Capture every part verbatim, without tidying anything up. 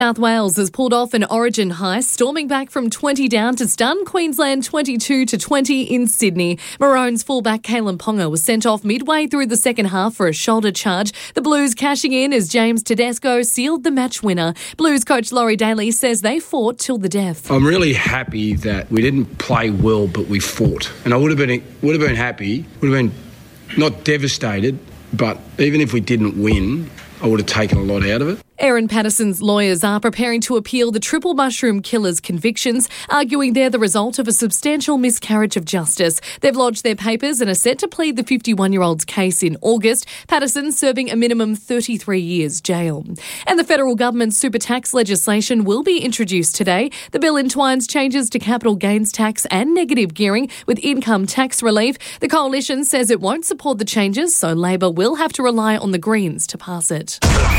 South Wales has pulled off an Origin heist, storming back from twenty down to stun Queensland twenty-two to twenty in Sydney. Maroons fullback Kalyn Ponga was sent off midway through the second half for a shoulder charge. The Blues cashing in as James Tedesco sealed the match winner. Blues coach Laurie Daly says they fought till the death. I'm really happy that we didn't play well, but we fought. And I would have been would have been happy, would have been not devastated, but even if we didn't win, I would have taken a lot out of it. Aaron Patterson's lawyers are preparing to appeal the triple mushroom killer's convictions, arguing they're the result of a substantial miscarriage of justice. They've lodged their papers and are set to plead the fifty-one-year-old's case in August. Patterson serving a minimum thirty-three years jail. And the federal government's super tax legislation will be introduced today. The bill entwines changes to capital gains tax and negative gearing with income tax relief. The coalition says it won't support the changes, so Labor will have to rely on the Greens to pass it.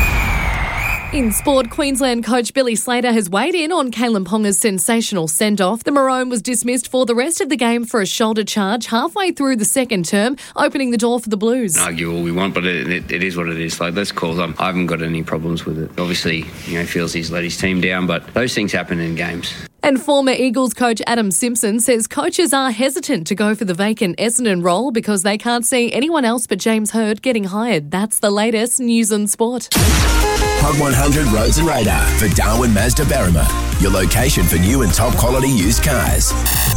In sport, Queensland coach Billy Slater has weighed in on Kalyn Ponga's sensational send-off. The Maroon was dismissed for the rest of the game for a shoulder charge halfway through the second term, opening the door for the Blues. Argue all we want, but it, it, it is what it is. Like, let's call them. I haven't got any problems with it. Obviously, you know, feels he's let his team down, but those things happen in games. And former Eagles coach Adam Simpson says coaches are hesitant to go for the vacant Essendon role because they can't see anyone else but James Hird getting hired. That's the latest news and sport. Hot one hundred Roads and Radar for Darwin Mazda Berrima, your location for new and top quality used cars.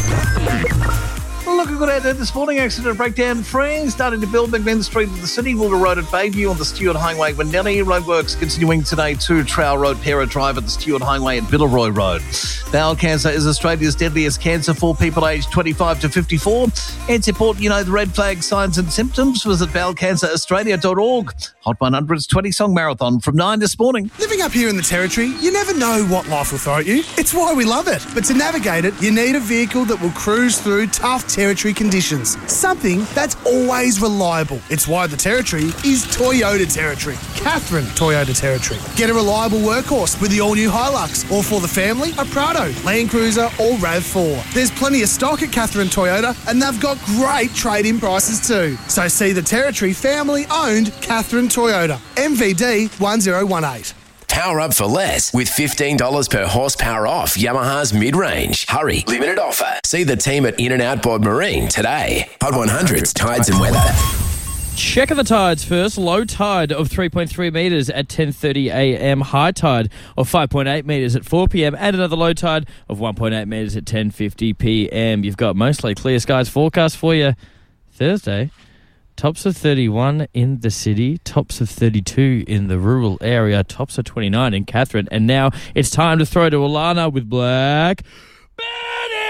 Well, look, a good out there this morning. Accident breakdown free. Starting to build McMinn Street in the city. Walker Road at Bayview on the Stewart Highway. Wendelli Roadworks continuing today to Trowell Road, Pera Drive at the Stewart Highway at Villeroy Road. Bowel cancer is Australia's deadliest cancer for people aged twenty-five to fifty-four. And to support, you know, the red flag signs and symptoms, visit bowel cancer australia dot org. Hot one hundred's twenty-song marathon from nine this morning. Living up here in the Territory, you never know what life will throw at you. It's why we love it. But to navigate it, you need a vehicle that will cruise through tough Territory conditions. Something that's always reliable. It's why the Territory is Toyota Territory. Catherine Toyota Territory. Get a reliable workhorse with the all-new Hilux, or for the family, a Prado, Land Cruiser or RAV four. There's plenty of stock at Catherine Toyota, and they've got great trade-in prices too. So see the Territory family-owned Catherine Toyota. M V D one zero one eight. Power up for less with fifteen dollars per horsepower off Yamaha's mid-range. Hurry, limited offer. See the team at In-N-Out Bod Marine today. Hot one hundred's Tides and Weather. Check of the tides first. Low tide of three point three metres at ten thirty a m. High tide of five point eight metres at four p m. And another low tide of one point eight metres at ten fifty p m. You've got mostly clear skies forecast for you Thursday. Tops of thirty-one in the city, tops of thirty-two in the rural area, tops of twenty-nine in Catherine. And now it's time to throw to Alana with Black Betty!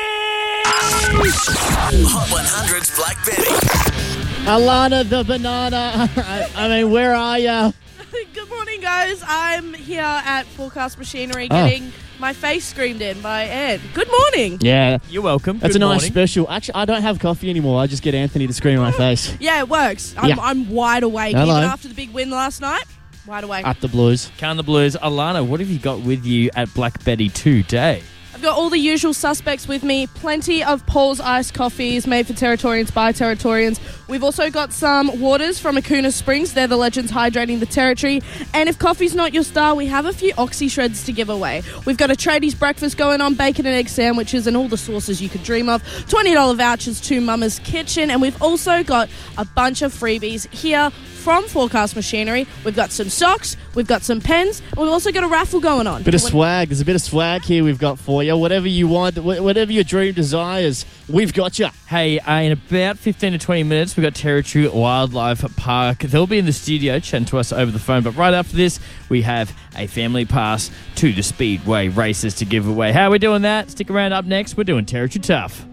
Hot one hundred's Black Betty. Alana the banana. I, I mean, where are you? Good morning, guys. I'm here at Forecast Machinery getting oh. my face screamed in by Ed. Good morning. Yeah. You're welcome. That's Good a nice morning. special. Actually, I don't have coffee anymore. I just get Anthony to scream in my face. Yeah, it works. I'm, Yeah. I'm wide awake. Hello. Even after the big win last night, wide awake. Up the Blues. Can the Blues. Alana, what have you got with you at Black Betty today? I've got all the usual suspects with me. Plenty of Paul's iced coffees made for Territorians by Territorians. We've also got some waters from Acuna Springs. They're the legends hydrating the Territory. And if coffee's not your star, we have a few Oxy Shreds to give away. We've got a tradies breakfast going on, bacon and egg sandwiches and all the sauces you could dream of. twenty dollars vouchers to Mama's Kitchen. And we've also got a bunch of freebies here from Forecast Machinery. We've got some socks, we've got some pens, and we've also got a raffle going on. Bit of swag. There's a bit of swag here we've got for you. Whatever you want, whatever your dream desires, we've got you. Hey, uh, in about fifteen to twenty minutes, we've got Territory Wildlife Park. They'll be in the studio chatting to us over the phone. But right after this, we have a family pass to the Speedway races to give away. How are we doing that? Stick around. Up next, we're doing Territory Tough.